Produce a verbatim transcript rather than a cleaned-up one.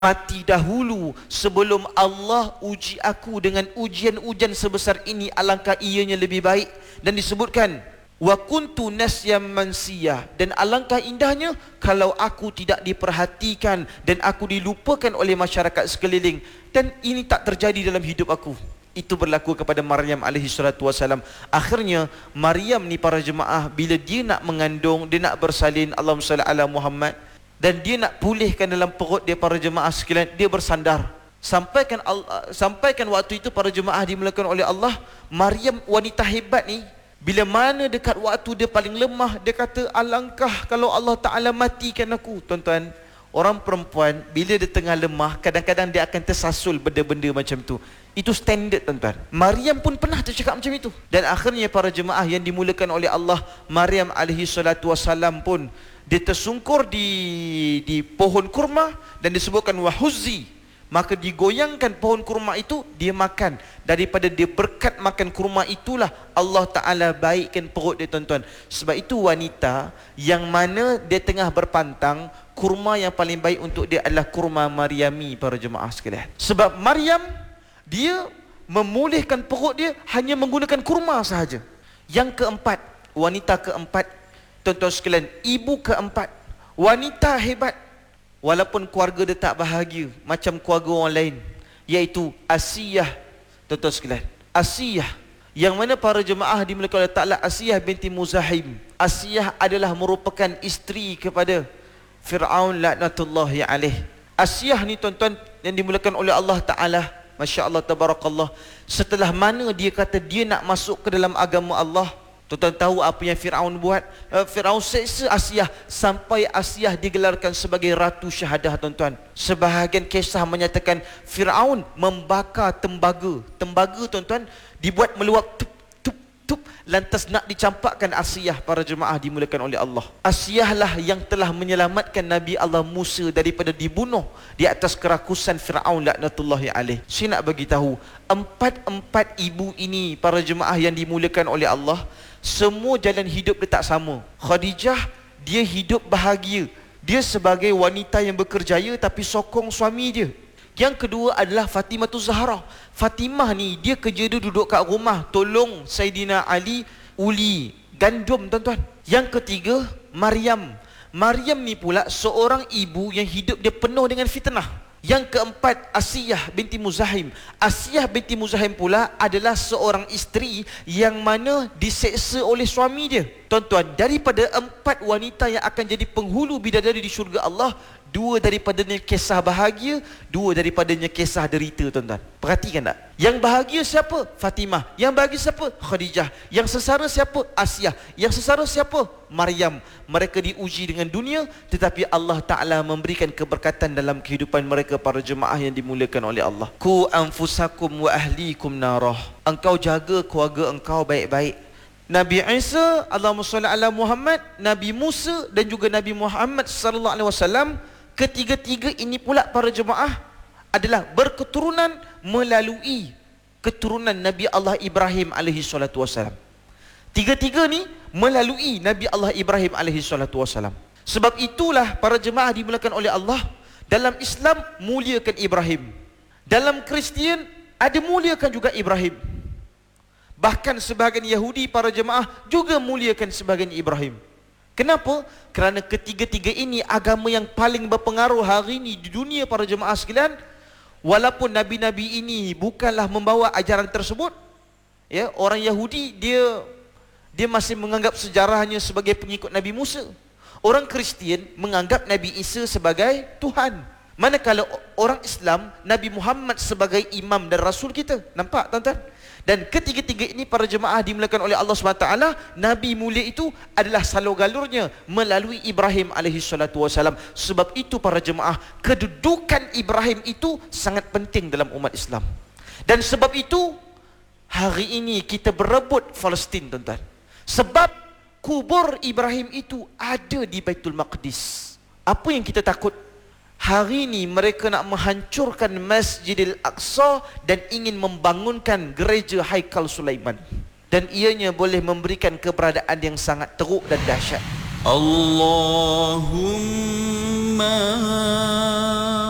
mati dahulu sebelum Allah uji aku dengan ujian-ujian sebesar ini, alangkah ianya lebih baik. Dan disebutkan wa kuntu nasyam mansiyah, dan alangkah indahnya kalau aku tidak diperhatikan dan aku dilupakan oleh masyarakat sekeliling, dan ini tak terjadi dalam hidup aku. Itu berlaku kepada Maryam alaihi salatu wasalam. Akhirnya Maryam ni para jemaah, bila dia nak mengandung, dia nak bersalin, Allahumma salli ala Muhammad, dan dia nak pulihkan dalam perut dia para jemaah sekalian, dia bersandar. Sampaikan Allah, sampaikan waktu itu para jemaah dimulakan oleh Allah, Maryam wanita hebat ni, bila mana dekat waktu dia paling lemah, dia kata, alangkah kalau Allah Ta'ala matikan aku. Tuan-tuan, orang perempuan bila dia tengah lemah, kadang-kadang dia akan tersasul benda-benda macam tu. Itu standard, tuan-tuan. Maryam pun pernah tercakap macam itu. Dan akhirnya para jemaah yang dimulakan oleh Allah, Maryam alaihi salatu wasalam pun dia tersungkur di di pohon kurma, dan disebutkan wahuzzi, maka digoyangkan pohon kurma itu, dia makan. Daripada dia berkat makan kurma itulah Allah Ta'ala baikkan perut dia, tuan-tuan. Sebab itu wanita yang mana dia tengah berpantang, kurma yang paling baik untuk dia adalah kurma Maryami para jemaah sekalian. Sebab Maryam, dia memulihkan perut dia hanya menggunakan kurma sahaja. Yang keempat, wanita keempat, tuan-tuan sekalian, ibu keempat, wanita hebat, walaupun keluarga dia tak bahagia macam keluarga orang lain, iaitu Asiyah. Tuan-tuan sekalian, Asiyah, yang mana para jemaah dimulakan oleh Ta'ala, Asiyah binti Muzahim. Asiyah adalah merupakan isteri kepada Fir'aun laknatullahi alaih. Asiyah ni, tuan-tuan, yang dimulakan oleh Allah Ta'ala, Masya Allah, tabarakallah, setelah mana dia kata dia nak masuk ke dalam agama Allah, tuan-tuan tahu apa yang Fir'aun buat? uh, Fir'aun seksa Asiyah sampai Asiyah digelarkan sebagai Ratu Syahadah, tuan-tuan. Sebahagian kisah menyatakan Fir'aun membakar tembaga. Tembaga, tuan-tuan, dibuat meluap, tup, tup, tup, lantas nak dicampakkan Asiyah para jemaah dimulakan oleh Allah. Asiyah lah yang telah menyelamatkan Nabi Allah Musa daripada dibunuh di atas kerakusan Fir'aun laknatullahi alaih. Saya nak bagi tahu, empat-empat ibu ini para jemaah yang dimulakan oleh Allah, semua jalan hidup dia tak sama. Khadijah, dia hidup bahagia, dia sebagai wanita yang berkerjaya tapi sokong suami dia. Yang kedua adalah Fatimah Zahra. Fatimah ni dia kerja dia duduk kat rumah, tolong Saidina Ali uli gandum, tuan-tuan. Yang ketiga, Maryam. Maryam ni pula seorang ibu yang hidup dia penuh dengan fitnah. Yang keempat, Asiyah binti Muzahim. Asiyah binti Muzahim pula adalah seorang isteri yang mana diseksa oleh suami dia. Tuan-tuan, daripada empat wanita yang akan jadi penghulu bidadari di syurga Allah, dua daripadanya kisah bahagia, dua daripadanya kisah derita, tuan-tuan. Perhatikan tak? Yang bahagia siapa? Fatimah. Yang bahagia siapa? Khadijah. Yang sesara siapa? Asiyah. Yang sesara siapa? Maryam. Mereka diuji dengan dunia, tetapi Allah Ta'ala memberikan keberkatan dalam kehidupan mereka para jemaah yang dimuliakan oleh Allah. Ku anfusakum wa ahlikum narah. Engkau jaga keluarga engkau baik-baik. Nabi Isa, Allahumma salli ala Muhammad, Nabi Musa dan juga Nabi Muhammad sallallahu alaihi wasallam, ketiga-tiga ini pula para jemaah adalah berketurunan melalui keturunan Nabi Allah Ibrahim alaihi salatu wasallam. Tiga-tiga ni melalui Nabi Allah Ibrahim alaihi salatu wasallam. Sebab itulah para jemaah dimulakan oleh Allah, dalam Islam muliakan Ibrahim, dalam Kristian ada muliakan juga Ibrahim. Bahkan sebahagian Yahudi para jemaah juga muliakan sebahagian Ibrahim. Kenapa? Kerana ketiga-tiga ini agama yang paling berpengaruh hari ini di dunia para jemaah sekalian. Walaupun Nabi-Nabi ini bukanlah membawa ajaran tersebut, ya, orang Yahudi dia dia masih menganggap sejarahnya sebagai pengikut Nabi Musa. Orang Kristian menganggap Nabi Isa sebagai Tuhan. Manakala orang Islam, Nabi Muhammad sebagai imam dan rasul kita. Nampak, tuan-tuan? Dan ketiga-tiga ini para jemaah dimulakan oleh Allah subhanahu wa taala, Nabi mulia itu adalah salur galurnya melalui Ibrahim alaihi salatu wasalam. Sebab itu para jemaah, kedudukan Ibrahim itu sangat penting dalam umat Islam. Dan sebab itu hari ini kita berebut Palestin, tuan-tuan. Sebab kubur Ibrahim itu ada di Baitul Maqdis. Apa yang kita takut? Hari ini mereka nak menghancurkan Masjidil Aqsa dan ingin membangunkan gereja Haikal Sulaiman. Dan ianya boleh memberikan keberadaan yang sangat teruk dan dahsyat. Allahumma